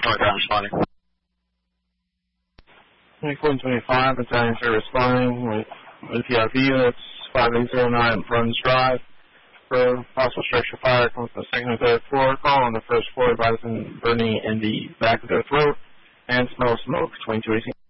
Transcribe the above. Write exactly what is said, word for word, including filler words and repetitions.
twenty-five responding. twenty-four twenty-five, battalion three responding with, with P R V units, five eight zero nine Bruns Drive. For possible structure fire from the second and third floor. Call on the first floor, advising burning in the back of their throat and smell smoke, twenty-two eighteen.